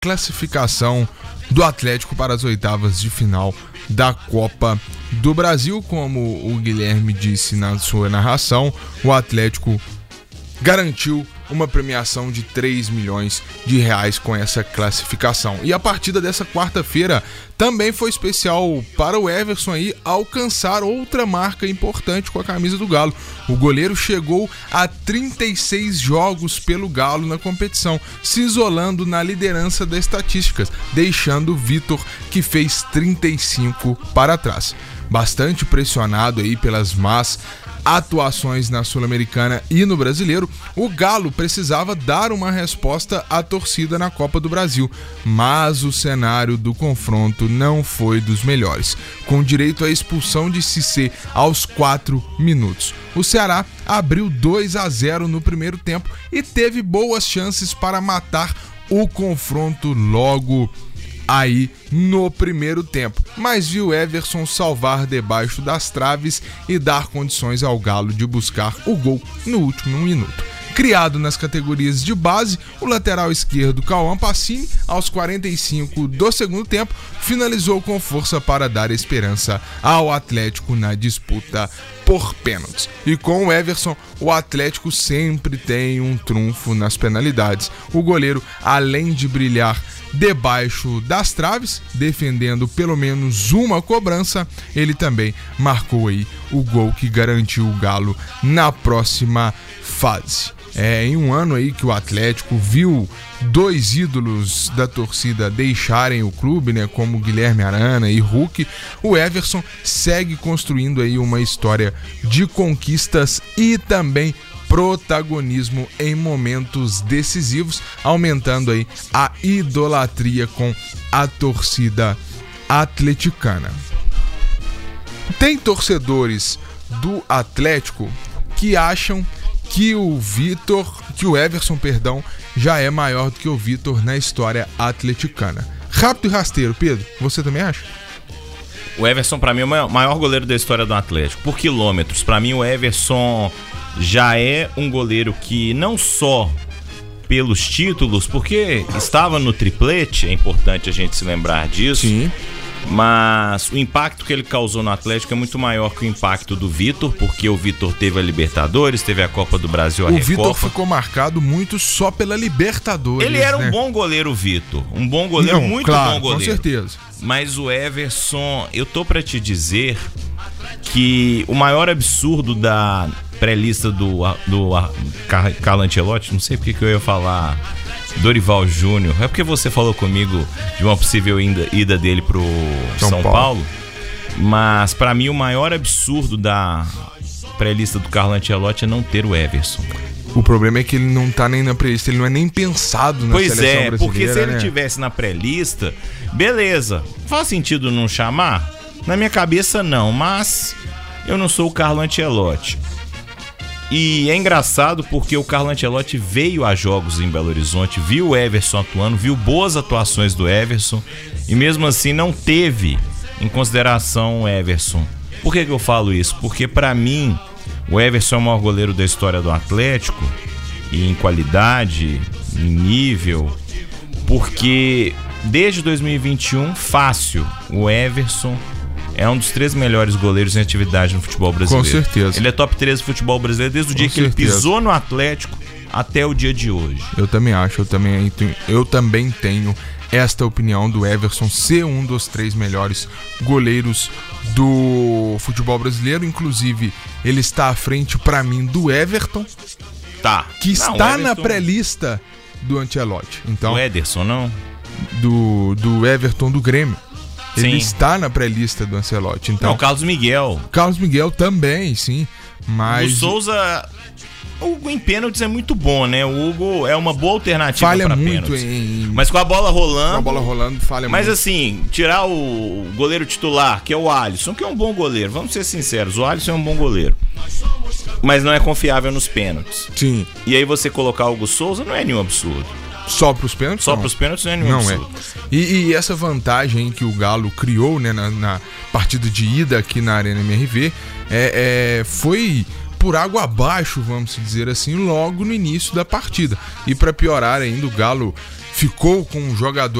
classificação do Atlético para as oitavas de final da Copa do Brasil. Como o Guilherme disse na sua narração, o Atlético garantiu uma premiação de 3 milhões de reais com essa classificação. E a partida dessa quarta-feira também foi especial para o Everson aí alcançar outra marca importante com a camisa do Galo. O goleiro chegou a 36 jogos pelo Galo na competição, se isolando na liderança das estatísticas, deixando o Vitor, que fez 35 para trás. Bastante pressionado aí pelas más atuações na Sul-Americana e no Brasileiro, o Galo precisava dar uma resposta à torcida na Copa do Brasil, mas o cenário do confronto não foi dos melhores, com direito à expulsão de Cissé aos 4 minutos. O Ceará abriu 2-0 no primeiro tempo e teve boas chances para matar o confronto logo aí no primeiro tempo, mas viu Everson salvar debaixo das traves e dar condições ao Galo de buscar o gol no último minuto. Criado nas categorias de base, o lateral esquerdo Cauã Pacini, aos 45 do segundo tempo, finalizou com força para dar esperança ao Atlético na disputa por pênaltis. E com o Everson, o Atlético sempre tem um trunfo nas penalidades. O goleiro, além de brilhar debaixo das traves, defendendo pelo menos uma cobrança, ele também marcou aí o gol que garantiu o Galo na próxima fase. Em um ano aí que o Atlético viu 2 ídolos da torcida deixarem o clube, né, como Guilherme Arana e Hulk, o Everson segue construindo aí uma história de conquistas e também protagonismo em momentos decisivos, aumentando aí a idolatria com a torcida atleticana. Tem torcedores do Atlético que acham que o Everson, já é maior do que o Vitor na história atleticana. Rápido e rasteiro, Pedro, você também acha? O Everson, pra mim, é o maior goleiro da história do Atlético, por quilômetros. Pra mim, o Everson já é um goleiro que não só pelos títulos, porque estava no triplete, é importante a gente se lembrar disso. Sim. Mas o impacto que ele causou no Atlético é muito maior que o impacto do Vitor, porque o Vitor teve a Libertadores, teve a Copa do Brasil, a Recopa. O Vitor ficou marcado muito só pela Libertadores. Ele era um bom goleiro, o Vitor. Um bom goleiro, muito bom goleiro. Com certeza. Mas o Everson, eu tô pra te dizer que o maior absurdo da pré-lista do Carlo Ancelotti, não sei porque que eu ia falar Dorival Júnior, é porque você falou comigo de uma possível ida dele pro São Paulo, mas pra mim o maior absurdo da pré-lista do Carlo Ancelotti é não ter o Everson. O problema é que ele não tá nem na pré-lista, ele não é nem pensado na seleção brasileira. Pois é, porque se ele tivesse na pré-lista, beleza, faz sentido não chamar? Na minha cabeça não, mas eu não sou o Carlo Ancelotti. E é engraçado porque o Carlo Ancelotti veio a jogos em Belo Horizonte, viu o Everson atuando, viu boas atuações do Everson e mesmo assim não teve em consideração o Everson. Por que eu falo isso? Porque pra mim o Everson é o maior goleiro da história do Atlético, e em qualidade, em nível, porque desde 2021, fácil, o Everson é um dos 3 melhores goleiros em atividade no futebol brasileiro. Com certeza. Ele é top 3 do futebol brasileiro desde o dia que ele pisou no Atlético até o dia de hoje. Eu também acho, eu também tenho esta opinião do Everson ser um dos 3 melhores goleiros do futebol brasileiro. Inclusive, ele está à frente, pra mim, do Everton, que está na pré-lista do Ancelotti. Então, o Ederson, não? Do Everton do Grêmio. Ele Sim. está na pré-lista do Ancelotti. Então, não, o Carlos Miguel. Carlos Miguel também, sim. Mas o Souza, o Hugo em pênaltis é muito bom, né? O Hugo é uma boa alternativa falha para muito pênaltis. Mas com a bola rolando. Falha mas muito. Assim, tirar o goleiro titular, que é o Alisson, que é um bom goleiro. Vamos ser sinceros, o Alisson é um bom goleiro, mas não é confiável nos pênaltis. Sim. E aí você colocar o Hugo Souza não é nenhum absurdo. Só pros pênaltis? Só pros pênaltis não é nenhum absurdo. E essa vantagem que o Galo criou, né, na partida de ida aqui na Arena MRV foi por água abaixo, vamos dizer assim, logo no início da partida. E para piorar ainda, o Galo ficou com um jogador